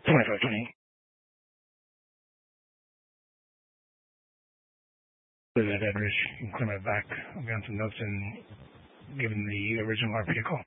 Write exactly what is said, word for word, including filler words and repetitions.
twenty-five twenty. With that address, you can clear my back. I've gotten some notes and given the original R P a call.